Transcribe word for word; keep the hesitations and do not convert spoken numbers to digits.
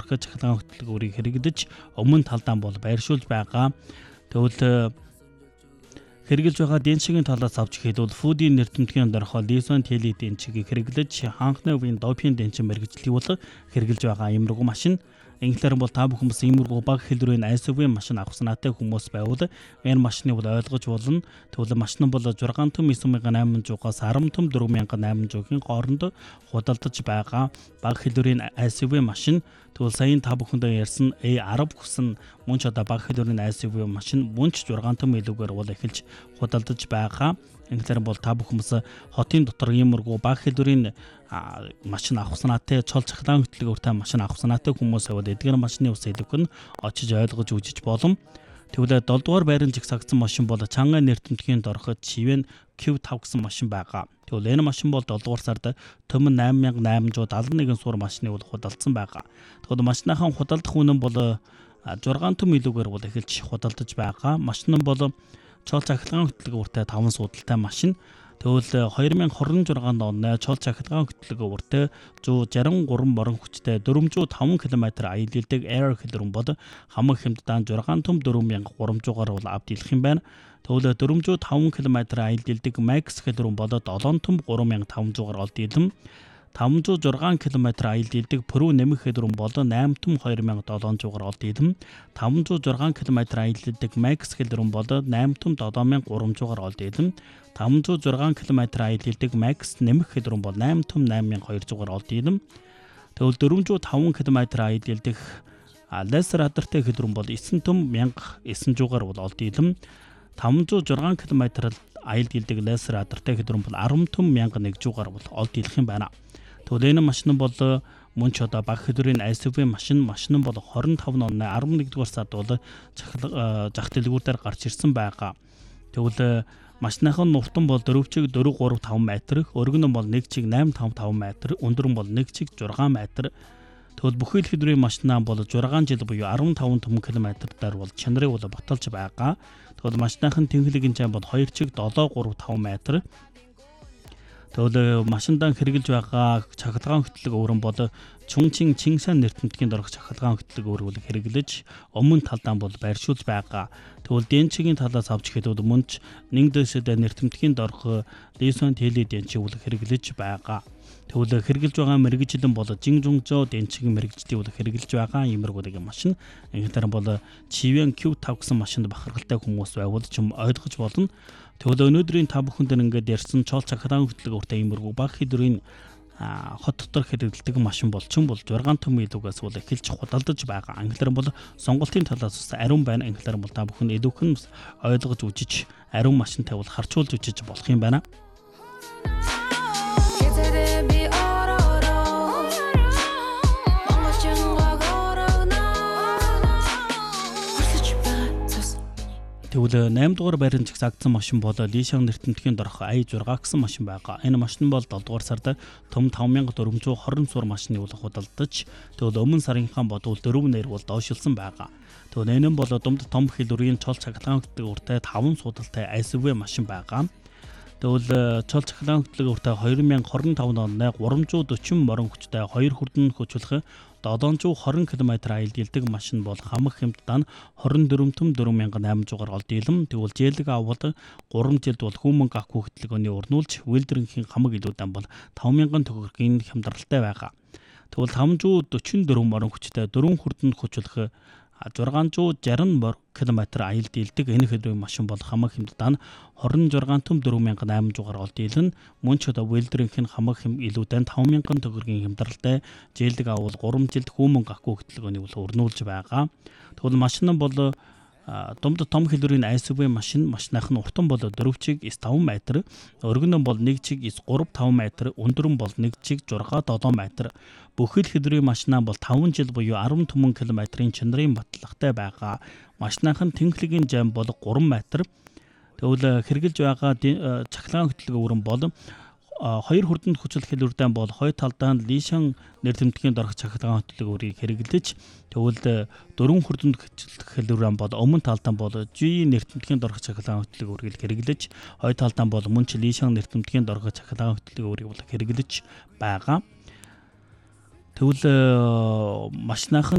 дорхой цахилгаан хөтөлбөрийг хэрэглэж өмнө талдаа бол байршуулж байгаа. Тэгвэл хэрэгжилж байгаа денчигийн талаас авч хэлбэл фүүдийн нэр томтгийн дорхой лизон тели денчигийг хэрэглэж хаанхны үеийн допийн денчин мэргэжлийг бол хэрэгжилж байгаа иймэрхүү машин. Инглээр бол та бүхэн бас иймэрхүү бага хэлбэрийн эс ю ви машин авах санаатай хүмүүс байвал энэ машиныг бол ойлгож болно. Тэгвэл машин нь бол шесть том нine thousand eight hundred-аас ten том four thousand eight hundred-ийн хооронд худалдаж байгаа бага хэлбэрийн эс ю ви машин. Тэгвэл саяын та бүхэндээ ярьсан A ten хүсэн мөн ч одоо бага хэлбэрийн эс ю ви машин мөн ч six том илүүгээр бол эхэлж худалдаж байгаа. Инглээр бол та бүхэн бас хотын дотор иймэрхүү бага хэлбэрийн машин авах санаатай цол цахилгаан хөтөлбөртэй машин авах санаатай хүмүүс байвал эдгээр машины ус хэлбэг нь очиж ойлгож үзэж болно. Тэгвэл seven дугаар байрын жигсагдсан машин бол Чангай нэр томтгийн дорхой Чивэн Q five гэсэн машин байгаа. Тэгвэл энэ машин бол seven дугаар сард Төмөн eight thousand eight hundred seventy-one суур машины бол худалдсан байгаа. Тэгвэл машиныхан худалдах үнэн бол six том илүүгээр бол эхэлж худалдаж байгаа. Машин нь бол цол цахилгаан хөтөлбөртэй five суудалтай машин. Тэгвэл twenty twenty-six оны цол цахилгаан хөтөлбөртэй one sixty-three морин хүчтэй four hundred five км аял дэлдэг Air хэлбэрэн бол хамаг хэмжээнд six том four thousand three hundred бол авд илэх юм байна. Тэгвэл four hundred five км аял дэлдэг Max хэлбэрэн бол seven том three thousand five hundred олд илэм. five hundred six км аял дэлдэг Pro нэмэх хэлбэрэн бол eight том two thousand seven hundred олд илэм. five hundred six км аял дэлдэг Max хэлбэрэн бол eight том seven thousand three hundred олд илэм. five hundred six км аял дэлдэг Max нэмэх хэлбэрэн бол eight том eight thousand two hundred олд илэм. Тэгвэл four hundred five км аял дэлдэг Laser радартай хэлбэрэн бол nine том one thousand nine hundred бол олд илэм. five hundred six км аял дэлдэг Laser радартай хэлбэрэн бол ten том one thousand one hundred бол олд илэх юм байна. Тэгвэл энэ машин бол мөн ч одоо бага хэлбэрийн эс ю ви машин машин бол twenty-five оны eleven дугаар сард бол зах дэлгүүрээр гарч ирсэн байгаа. Тэгвэл машиныхан нуртан бол four чиг four three five метр, өргөн нь бол one чиг eight five five метр, өндөр нь бол one чиг six метр. Тэгвэл бүхэл хэлбэрийн машинаа бол six жил буюу fifteen том километрээр бол чанарыг бол баталж байгаа. Тэгвэл машиныхан тэнхлэгийн чам бол two чиг seven three five метр. Тэгвэл машиндан хэрэгжилж байгаа цахилгаан хөтөлбөр өрн бол Чүнчин Чингсан нэр томтгийн дорх цахилгаан хөтөлбөр өргөл хэрэглэж өмнө талдаа бол байршуулж байгаа. Тэгвэл денчигийн талаас авч хэлбэл мөнч нэг дэшэд нэр томтгийн дорх лизон тели денчиг бол хэрэглэж байгаа. Тэгвэл хэрэгжилж байгаа мэрэгжлэн бол Жинжунжоо денчигийн мэрэгжлийг бол хэрэглэж байгаа иймэрхүү машин. Ингээр бол Чивэн Q five гэсэн машинд бахархалтай хүмүүс байвал ч юм ойлгож болно. Тэгвэл өнөөдрийн та бүхэнд ингээд ярьсан цол цахилгаан хөтөлбөртэй иймэрхүү бага хэлбэрийн хот дотор хэрэглэдэг машин бол ч юм бол six том илүүгээс бол эхэлж худалдаж байгаа. Англиар бол сонголтын талаас бас ариун байна. Англиар бол та бүхэн эдүүхэн ойлгож үзэж ариун машинтай бол харьцуулж үзэж болох юм байна. Тэгвэл eight дугаар байрын жигсагдсан машин бол Лишан нэр томтгийн дорх A six гэсэн машин байгаа. Энэ машин бол seven дугаар сард том five thousand four hundred twenty суур машины бол худалдаж тэгвэл өмнө сарынхан бодвол four нэр бол доошилсан байгаа. Тэгвэл энэ нь бол дунд том хэлбэрийн цол цахилгаан хөтөлбөртэй five судалтай эс ю ви машин байгаа. Тэгвэл цол цахилгаан хөтөлбөртэй twenty twenty-five оны three forty морин хүчтэй two хүрдэн хөчлөх seven twenty км аял дэлдэг машин бол хамаг хэмжээнд twenty-four том four thousand eight hundred олд илэм. Тэгвэл зээлэг авал three жилд бол хүмүүнг авах хөтөлбөрийн өрнүүлж Вилдерингийн хамаг илүүдэм бол five thousand төгрөгийн хямдралтай байгаа. Тэгвэл five forty-four морин хүчтэй four хүрдэн хөчлөх six sixty км аял дэлдэг энэ хэлбэрийн машин бол хамаг хэмжээнд twenty-six том four thousand eight hundred олд илэн. Мөн ч одоо Вилдерингийн хамаг илүүдэнд five thousand төгрөгийн хямдралтай зээлэг авал three жилд хүмүүнг авах хөтөлбөрийн бол өрнүүлж байгаа. Тэгвэл машин нь бол дунд том хэлбэрийн эс ю ви машин машиных нь уртан бол four чиг five метр, өргөн нь бол one чиг three five метр, өндөр нь бол one чиг six seven метр. Бүхэл хэлбэрийн машинаа бол five жил буюу ten том километрийн чанарын баталгатай байгаа. Машиных нь тэнхлэгийн жам бол three метр. Тэгвэл хэрэгжилж байгаа цахилгаан хөтөлбөр өрн бол two хүрдэнд хүчлэх хэлбэртэй бол хоёр талдаа Лишан нэр томтгийн дорх цахилгаан хөтөлбөрийг хэрэглэж тэгвэл four хүрдэнд хүчлэх хэлбэр бол өмнө талдаа бол G нэр томтгийн дорх цахилгаан хөтөлбөрийг хэрэглэж хоёр талдаа бол мөн ч Лишан нэр томтгийн дорх цахилгаан хөтөлбөрийг бол хэрэглэж байгаа. Тэгвэл машиных